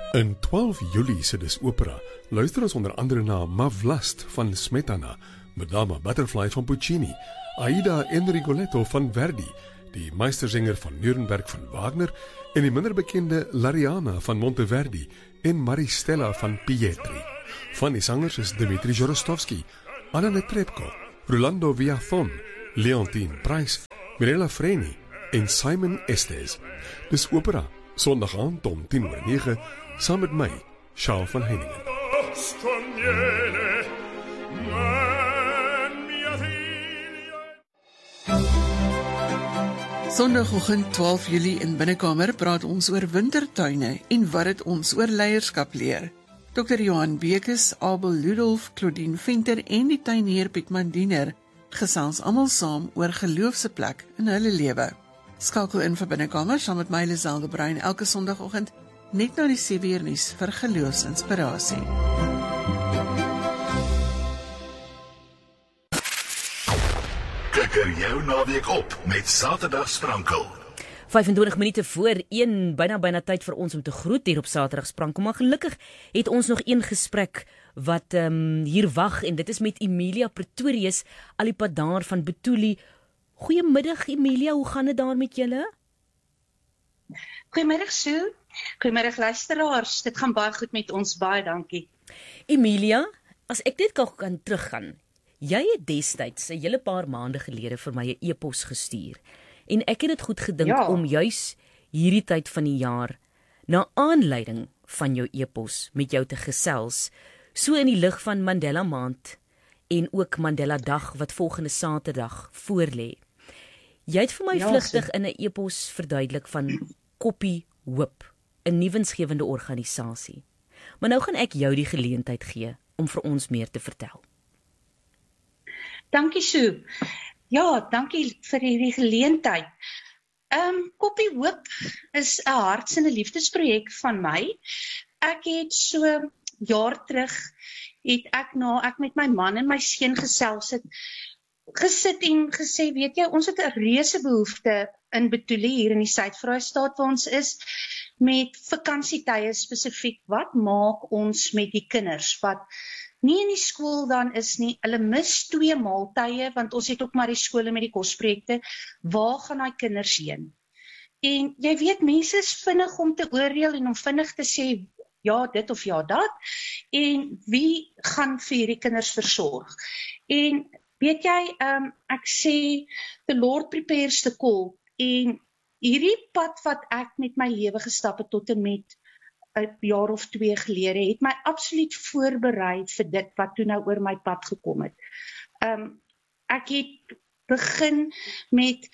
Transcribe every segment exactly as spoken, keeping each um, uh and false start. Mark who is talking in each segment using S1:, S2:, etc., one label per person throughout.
S1: In twaalf Julie se Dis Opera luister ons onder andere na Mavlast van Smetana, Madama Butterfly van Puccini, Aida en Rigoletto van Verdi, die Meistersinger van Nuremberg van Wagner en die minder bekende L'Arianna van Monteverdi en Maristella van Pietri. Van die sangers is Dmitri Jorostovsky, Anna Netrebko, Rolando Villazón, Leontine Price, Mirella Freni en Simon Estes. Dis Opera, Sondag aand om tien oor nege, saam met my, Charles van Heiningen.
S2: Sondagoggend twaalf Julie in Binnekamer praat ons oor wintertuine en wat dit ons oor leierskap leer. dokter Johan Bekes, Abel Ludolf, Claudine Venter en die tuinier Piet Mandiner gesels almal saam oor geloof se plek in hulle lewe. Skakel in vir Binnekamer saam met my Liselde Brein elke Sondagoggend net na die sewe uur nuus vir geloofsinspirasie.
S3: Kikker jou naweek op met Saterdag Sprankel.
S4: vyfentwintig minute voor een, byna byna tyd vir ons om te groet hier op Saterdag Sprankel, maar gelukkig het ons nog een gesprek wat um, hier wag en dit is met Emilia Pretorius, Alipadaar van Betuli. Goeiemiddag Emilia, hoe gaan dit daar met julle?
S5: Goeiemiddag Sue, goeiemiddag luisteraars, dit gaan baie goed met ons, baie dankie.
S4: Emilia, as ek dit kan teruggaan, jy het destyds 'n hele paar maande gelede vir my 'n e-pos gestuur en ek het dit goed gedink ja. om juis hierdie tyd van die jaar na aanleiding van jou e-pos met jou te gesels, so in die lig van Mandela Maand en ook Mandela Dag wat volgende Saterdag voorlê. Jy het vir my ja, vlugtig so. in 'n e-pos verduidelik van Koppie Hoop, 'n nuwensgewende organisasie. Maar nou gaan ek jou die geleentheid gee om vir ons meer te vertel.
S5: Dankie Sue. Ja, dankie vir hierdie geleentheid. Um, Koppie Hoop is 'n harts- en 'n liefdesprojek van my. Ek het so jaar terug, het ek na ek met my man en my seun gesels het, gesit en gesê, weet jy, ons het 'n reuse behoefte in Betuli hier in die Suid-Vrystaat waar ons is, met vakansietye spesifiek. Wat maak ons met die kinders wat nie in die skool dan is nie, hulle mis twee maaltye, want ons het ook maar die skole met die kosprojekte, waar gaan daai kinders heen? En jy weet, mense is vinnig om te oordeel en om vinnig te sê, ja dit of ja dat, en wie gaan vir hierdie kinders versorg? En weet jy, um, ek sê, the Lord prepares the call, en hierdie pad wat ek met my lewe gestap het tot en met 'n jaar of twee gelede, het my absoluut voorberei vir dit wat toe nou oor my pad gekom het. Um, ek het begin met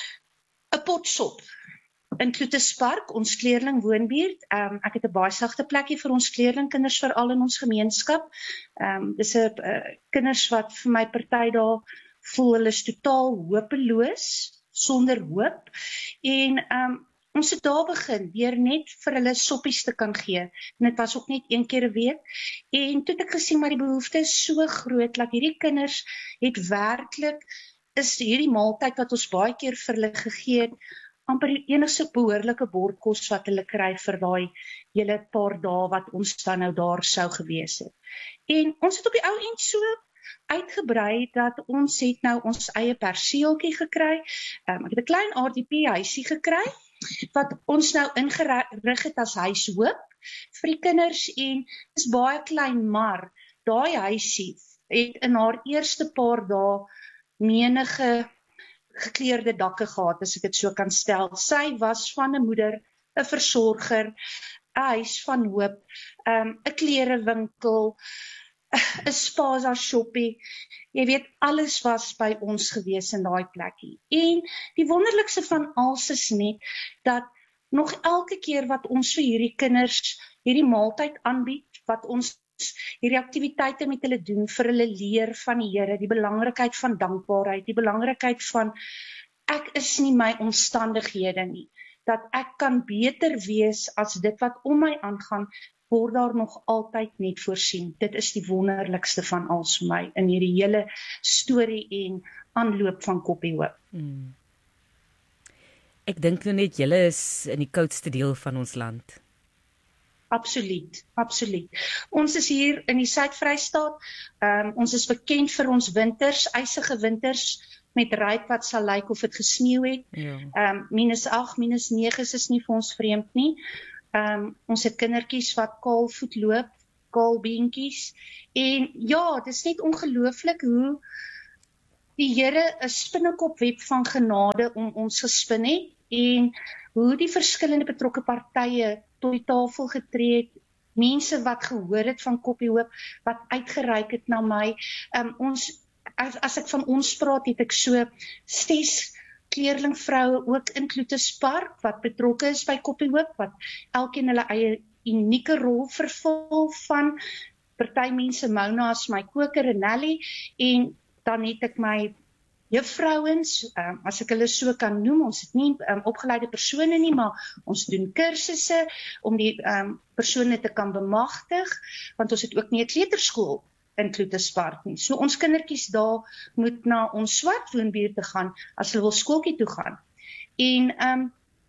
S5: 'n potsop in Kloetespark, ons kleerling woonbuurt. Um, ek het 'n baie sagte plekkie vir ons kleerlingkinders, veral in ons gemeenskap. Um, dis 'n uh, kinders wat vir my party daar voel hulle is totaal hopeloos, sonder hoop. En um, ons het daar begin, deur net vir hulle soppies te kan gee. En dit was ook net een keer 'n week. En toe het ek gesien, maar die behoefte is so groot, dat hierdie kinders het werklik, is hierdie maaltyd wat ons baie keer vir hulle gegee het, amper die enigste behoorlike bordkos wat hulle kry vir daai hele paar dae wat ons dan nou daar sou gewees het. En ons het op die ou end so uitgebrei, dat ons het nou ons eie perseeltjie gekry. Um, ek het 'n klein R D P huisie gekry, wat ons nou ingerig het as huishoop vir die kinders, en is baie klein, maar daai huisie het in haar eerste paar dae menige gekleurde dakke gehad, as ek dit so kan stel. Sy was van 'n moeder, 'n versorger, 'n huis van hoop, 'n um, klerewinkel, 'n spaza shoppie. Jy weet, alles was by ons gewees in daai plekkie. En die wonderlikste van alles is net, dat nog elke keer wat ons vir hierdie kinders hierdie maaltyd aanbied, wat ons hierdie aktiwiteite met hulle doen, vir hulle leer van die Here, die belangrikheid van dankbaarheid, die belangrikheid van, ek is nie my omstandighede nie, dat ek kan beter wees as dit wat om my aangaan, word daar nog altyd net voorsien. Dit is die wonderlikste van alles vir my, in hierdie hele storie en aanloop van Koppie Hoop. Hmm.
S4: Ek dink nou net, julle is in die koudste deel van ons land.
S5: absoluut, absoluut. Ons is hier in die Suid-Vrystaat, um, ons is bekend vir ons winters, ysige winters, met ryp wat sal lyk of het gesneeuw het.
S4: Ja.
S5: Um, minus agt, minus nege is nie vir ons vreemd nie. Um, ons het kindertjies wat kaalvoet loop, kaalbeentjies. En ja, dit is net ongelooflik hoe die Here 'n spinnekopweb van genade om ons gespin het en hoe die verskillende betrokke partye tot die tafel getree het, mense wat gehoor het van Koppie Hoop, wat uitgereik het na my. Um, ons, as, as ek van ons praat, het ek so ses kleerlingvroue ook in Kloeterspark wat betrokke is by Koppie Hoop, wat elkeen hulle eie unieke rol vervul van party mense Mona as my koker en Nelly, en dan het ek my juffrouens, um, as ek hulle so kan noem, ons het nie um, opgeleide persone nie, maar ons doen kursusse om die um, persone te kan bemagtig, want ons het ook nie 'n kleuterskool in Kloeterspark nie. So ons kindertjies daar moet na ons swart woonbuurte gaan, as hulle wil skooltjie toe gaan. En um,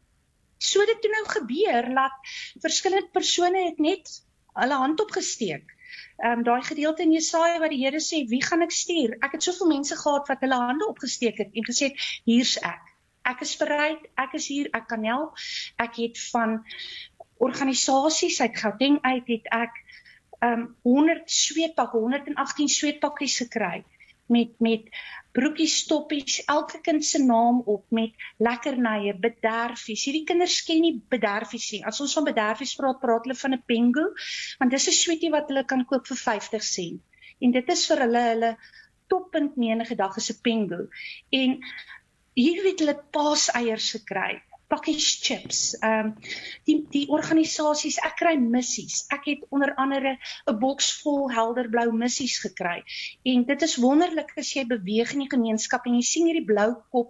S5: so dit toe nou gebeur, laat verskillende persone het net hulle hand opgesteek. Um, daai gedeelte in Jesaja wat die Here sê, wie gaan ek stuur? Ek het soveel mense gehad wat hulle hande opgesteek het en gesê, hier's ek. Ek is bereid, ek is hier, ek kan help. Ek het van organisasies uit Gauteng uit, het ek um, honderd sweetpakke, honderd agttien sweetpakkies gekry, met, met broekies, stoppies, elke kind se naam op, met lekkernye, bederfies. Hierdie kinders ken nie bederfies nie. As ons van bederfies praat, praat hulle van 'n pengu, want dis 'n sweetie wat hulle kan koop vir vyftig sent. En dit is vir hulle, hulle toppunt menige dag is 'n pengu. En hier het hulle paaseiers gekry, pakkies chips, um, die, die organisasies, ek kry missies, ek het onder andere 'n boks vol helderblou missies gekry, en dit is wonderlik as jy beweeg in die gemeenskap, en jy sien hierdie blou kop,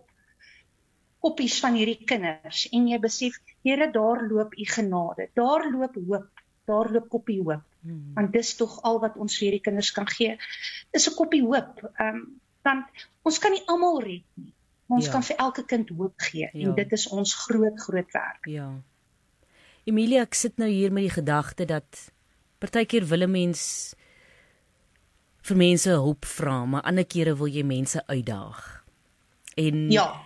S5: koppies van hierdie kinders, en jy besef, Here, daar loop u genade, daar loop hoop, daar loop Koppie Hoop, hmm. want dis tog al wat ons vir hierdie kinders kan gee, is 'n Koppie Hoop, um, want ons kan nie almal red nie, maar ons ja. kan vir elke kind hoop gee, ja. en dit is ons groot, groot werk.
S4: Ja. Emilia, ek sit nou hier met die gedagte dat partykeer wil 'n mens vir mense hulp vra, maar ander kere wil jy mense uitdaag. En
S5: ja.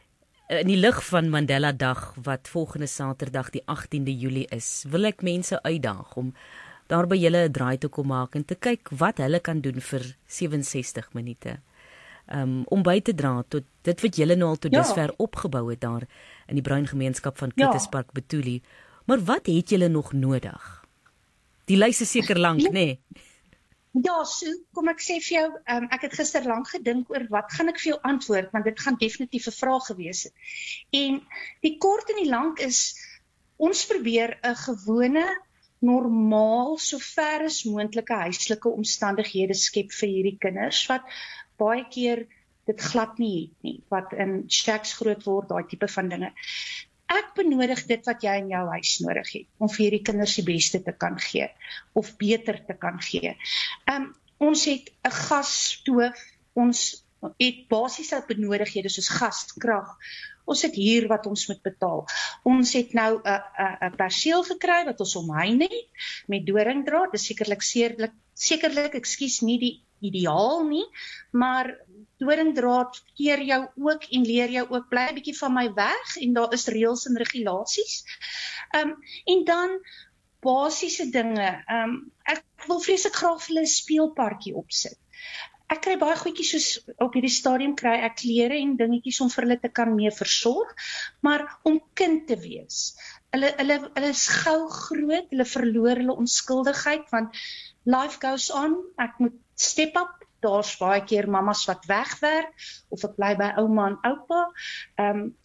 S4: in die lig van Mandela Dag, wat volgende Saterdag die agtiende Julie is, wil ek mense uitdaag om daar by julle 'n draai te kom maak en te kyk wat hulle kan doen vir sewe en sestig minute. Um, om by te dra tot dit wat julle nou al tot ja. dusver opgebou het daar in die bruin gemeenskap van Kloeterspark ja. Betulie. Maar wat het julle nog nodig? Die lys is seker lank, ja. nê? Nee?
S5: Ja, so, kom ek sê vir jou, um, ek het gister lank gedink oor wat gaan ek vir jou antwoord, want dit gaan definitief 'n vraag gewees het. En die kort en die lank is, ons probeer 'n gewone, normaal, so ver as moontlike huislike omstandighede skep vir hierdie kinders, wat baie keer dit glad nie het nie, wat in shacks groot word, daai tipe van dinge. Ek benodig dit wat jy in jou huis nodig het, om vir hierdie kinders die beste te kan gee, of beter te kan gee. Um, ons het 'n gasstoof, ons het basiese benodighede soos gas, krag, ons het huur wat ons moet betaal. Ons het nou 'n perseel gekry wat ons omheind het, met doringdraad, dis sekerlik sekerlik, sekerlik, ekskuus, nie die ideaal nie, maar doringdraad keer jou ook en leer jou ook, bly 'n bietjie van my weg, en daar is reëls en regulasies. Um, en dan basiese dinge, um, ek wil vreeslik graag vir hulle 'n speelparkie opsit. Ek kry baie goedjies soos op hierdie stadium kry ek klere en dingetjies om vir hulle te kan mee versorg, maar om kind te wees. Hulle, hulle, hulle is gou groot, hulle verloor hulle onskuldigheid, want life goes on, ek moet step up, daar's baie keer mamas wat wegwerk, of ek bly by ouma en oupa. Um,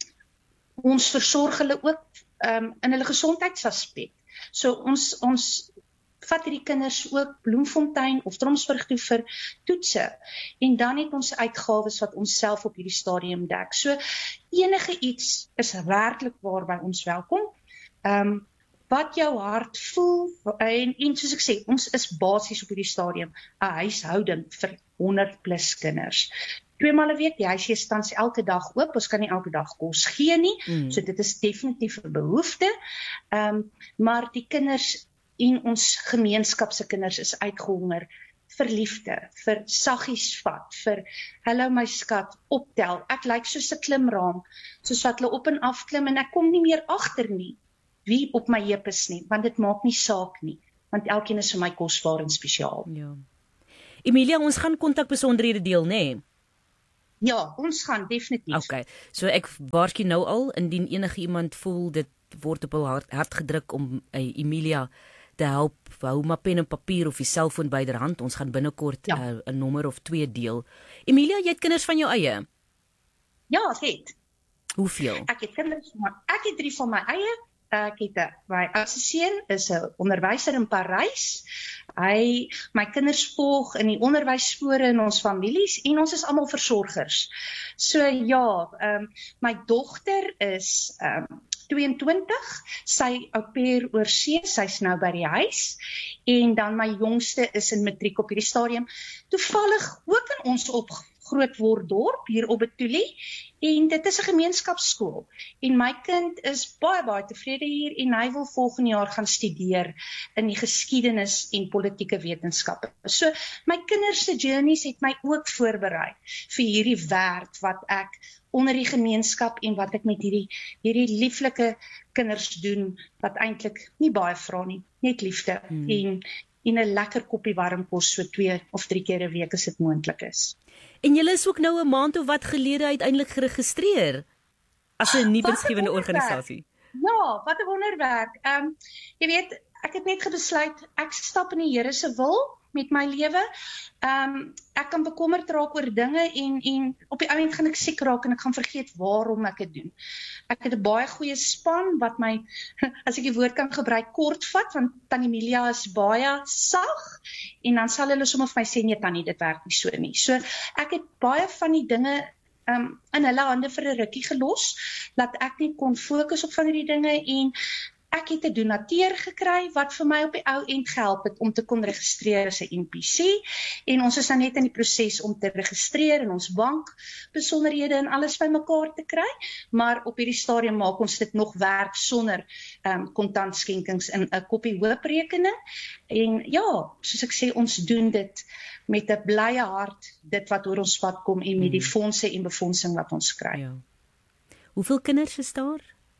S5: ons versorg hulle ook um, in hulle gesondheidsaspek. So ons, ons vat hierdie kinders ook Bloemfontein of Tromsburg toe vir toetse, en dan het ons uitgawes wat ons self op hierdie stadium dek. So enige iets is werklik waar by ons welkom. Um, wat jou hart voel, en, en soos ek sê, ons is basies op hierdie stadium 'n huishouding vir honderd plus kinders. Tweemaal 'n week, die huisie is tans elke dag oop, ons kan nie elke dag kos gee nie, mm. so dit is definitief 'n behoefte, um, maar die kinders en ons gemeenskap se kinders is uitgehonger vir liefde, vir saggies vat, vir hallo my skat, optel. Ek lyk soos 'n klimraam, soos wat hulle op en af klim en ek kom nie meer agter nie wie op my heup is nie, want dit maak nie saak nie, want elkeen is vir my kosbaar en spesiaal.
S4: Ja. Emilia, ons gaan kontakbesonderhede deel, nê? Nee?
S5: Ja, ons gaan definitief.
S4: Okay, so ek waarsku nou al, indien enige iemand voel dit word op hul hart, hart gedruk om uh, Emilia te help, hou maar pen en papier of die selfoon byderhand, ons gaan binnekort 'n ja. uh, nommer of twee deel. Emilia, jy het kinders van jou eie?
S5: Ja, ek het.
S4: Hoeveel?
S5: Ek het kinders, maar ek het drie van my eie. Ek het a, my oudste seun is 'n onderwyser in Parys. Hy, my kinders volg in die onderwysspore in ons families en ons is almal versorgers. So ja, um, my dogter is um, tweeëntwintig, sy au pair oor see, sy's nou by die huis, en dan my jongste is in matriek op hierdie stadium, toevallig ook in ons op Grootword dorp hier op Betulie, en dit is 'n gemeenskapsskool, en my kind is baie baie tevrede hier, en hy wil volgende jaar gaan studeer in die geskiedenis en politieke wetenskappe. So my kinders se journeys het my ook voorberei vir hierdie werk wat ek onder die gemeenskap en wat ek met hierdie hierdie lieflike kinders doen, wat eintlik nie baie vra nie, net liefde hmm. en en 'n lekker koppie warm kos so twee of drie keer 'n week as dit moontlik is.
S4: En julle is ook nou 'n maand of wat gelede uiteindelik geregistreer as 'n nie-winsgewende organisasie.
S5: Ja, wat 'n wonderwerk. Ehm um, jy weet, ek het net besluit ek stap in die Here se wil met my lewe. Ehm um, ek kan bekommerd raak oor dinge en en op die ouend gaan ek siek raak en ek gaan vergeet waarom ek dit doen. Ek het 'n baie goeie span wat my, as ek die woord kan gebruik, kort vat, want Tannie Emilia is baie sag en dan sal hulle sommer vir my sê nee Tannie, dit werk nie so nie. So ek het baie van die dinge um, in hulle hande vir 'n rukkie gelos, dat ek net kon fokus op van hierdie dinge en ek het 'n donateur gekry wat vir my op die ou end gehelp het om te kon registreer as 'n N P C en ons is nou net in die proses om te registreer en ons bank besonderhede en alles bymekaar te kry, maar op hierdie stadium maak ons dit nog werk sonder um, kontantskenkings in 'n koppie hooprekening en ja, soos ek sê, ons doen dit met 'n blye hart, dit wat oor ons pad kom en met die fondse en befondsing wat ons kry.
S4: Ja. Hoeveel kinders is daar?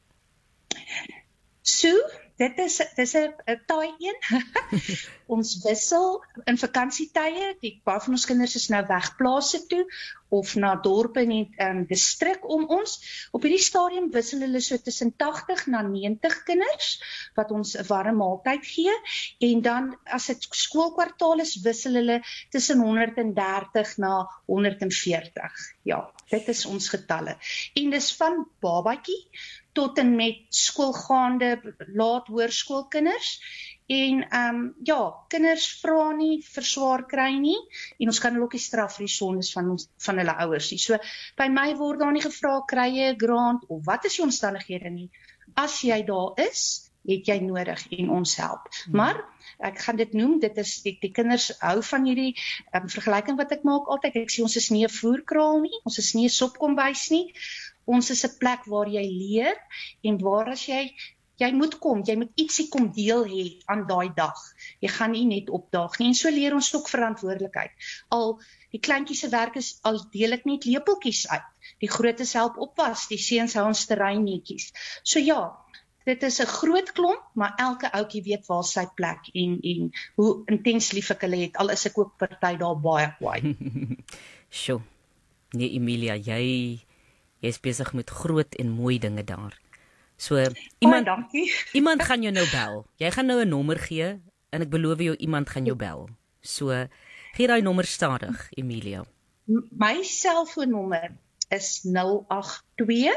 S5: So, dit is, dit is 'n taai een. Ons wissel in vakansietye, die paar van ons kinders is nou weg plase toe, of na dorpe in die um, distrik om ons. Op hierdie stadium wissel hulle so tussen tagtig na negentig kinders, wat ons 'n warme maaltyd gee, en dan, as dit skoolkwartaal is, wissel hulle tussen honderddertig na honderdveertig. Ja, dit is ons getalle. En dis van babatjie, tot en met skoolgaande laat hoërskoolkinders en um, ja, kinders vra nie, verswaar kry nie en ons kan hulle ook nie straf vir die sondes van, ons, van hulle ouers nie. So by my word daar nie gevra kry jy 'n grant of wat is die omstandighede nie. As jy daar is, het jy nodig en ons help. Hmm. Maar ek gaan dit noem, dit is die, die kinders hou van hierdie um, vergelyking wat ek maak altyd. Ek sê ons is nie 'n voerkraal nie, ons is nie 'n sopkombuis nie. Ons is 'n plek waar jy leer en waar as jy jy moet kom, jy moet ietsie kom deel hê aan daai dag. Jy gaan nie net opdaag nie en so leer ons ook verantwoordelikheid. Al die kleintjies se werk is al deel ek net lepeltjies uit. Die grootes help opwas, die seuns hou ons terrein netjies. So ja, dit is 'n groot klomp, maar elke ouetjie weet waar sy plek en en hoe intens lief ek hulle het. Al is ek ook party daar baie kwaai.
S4: Sjoe. Nee Emilia, jy Jy is besig met groot en mooi dinge daar. So, iemand,
S5: oh,
S4: iemand gaan jou nou bel. Jy gaan nou 'n nommer gee, en ek beloof jou, iemand gaan jou bel. So, gee daai nommer stadig, Emilia.
S5: My selfoonnommer is nul agt twee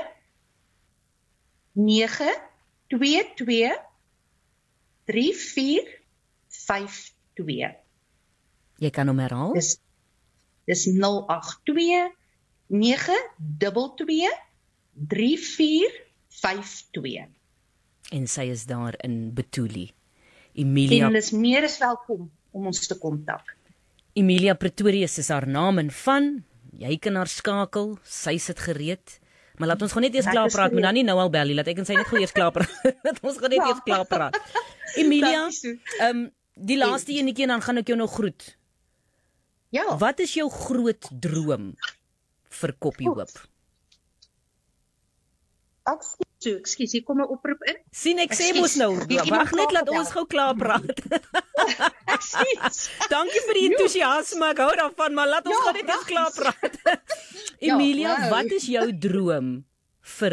S5: nege twee twee drie vier vyf twee.
S4: Jy kan hom herhaal?
S5: Dis, dis nul agt twee nege twee twee drie vier vyf twee.
S4: En sy is daar in Betulie. Emilia.
S5: En hulle is meer as welkom om ons te kontak.
S4: Emilia Pretorius is haar naam en van. Jy kan haar skakel, sy sit gereed. Maar laat ons gewoon net eers klaar praat, moet dan nie nou al bel nie, laat ek en sy net gou eers klaar praat. Laat ons gewoon net eers klaar praat. Emilia, um, die laaste enetjie en dan gaan ek jou nog groet.
S5: Ja.
S4: Wat is jou groot droom vir Koppie Hoop?
S5: Ek skiet, ekskuus, hier kom 'n oproep in.
S4: Sien ek sê mos nou, wag net laat ons gou klaar praat.
S5: Ekskuus.
S4: Dankie vir die entoesiasme, ek hou daarvan, maar laat ons
S5: Ja,
S4: gou net eens klaar praat. Emilia,
S5: Ja, wow.
S4: wat is jou droom vir